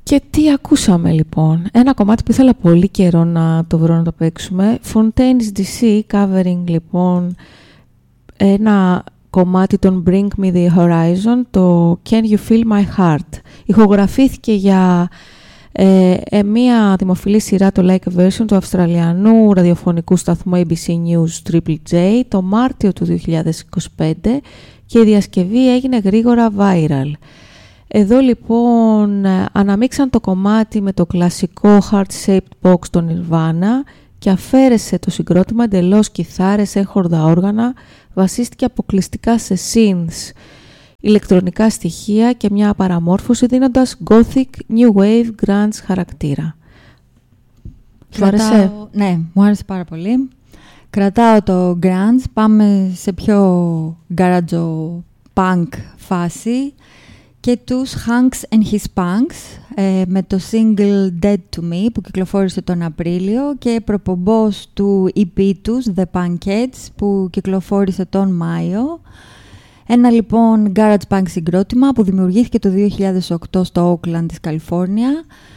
Και τι ακούσαμε λοιπόν? Ένα κομμάτι που ήθελα πολύ καιρό να το βρω να το παίξουμε. Fontaines DC, covering λοιπόν ένα κομμάτι των Bring Me The Horizon, το Can You Feel My Heart. Ηχογραφήθηκε για μία δημοφιλή σειρά, το Like a Version, του αυστραλιανού ραδιοφωνικού σταθμού ABC News Triple J το Μάρτιο του 2025 και η διασκευή έγινε γρήγορα viral. Εδώ λοιπόν αναμίξαν το κομμάτι με το κλασικό heart-shaped box των Nirvana και αφαίρεσε το συγκρότημα εντελώς κιθάρες, έγχορδα όργανα, βασίστηκε αποκλειστικά σε synths, ηλεκτρονικά στοιχεία και μια παραμόρφωση δίνοντας gothic, new wave, grunge χαρακτήρα. Σου άρεσε? Ναι, μου άρεσε πάρα πολύ. Κρατάω το grunge, πάμε σε πιο garage punk φάση και τους Hanks and His Punks με το single Dead to Me που κυκλοφόρησε τον Απρίλιο και προπομπός του EP τους The Punkheads που κυκλοφόρησε τον Μάιο. Ένα λοιπόν garage punk συγκρότημα που δημιουργήθηκε το 2008 στο Oakland της Καλιφόρνια.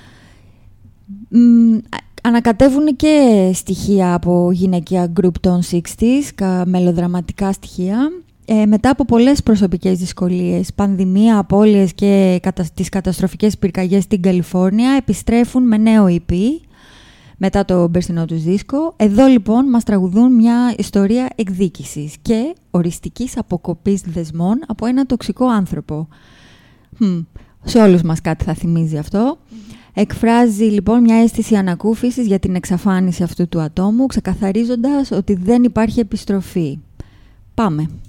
Ανακατεύουν και στοιχεία από γυναικεία group των 60s, μελοδραματικά στοιχεία. Μετά από πολλές προσωπικές δυσκολίες, πανδημία, απώλειες και τις καταστροφικές πυρκαγιές στην Καλιφόρνια, επιστρέφουν με νέο EP μετά το περσινό τους δίσκο. Εδώ λοιπόν μας τραγουδούν μια ιστορία εκδίκησης και οριστικής αποκοπής δεσμών από ένα τοξικό άνθρωπο. Σε όλους μας κάτι θα θυμίζει αυτό. Εκφράζει λοιπόν μια αίσθηση ανακούφισης για την εξαφάνιση αυτού του ατόμου, ξεκαθαρίζοντας ότι δεν υπάρχει επιστροφή. Πάμε.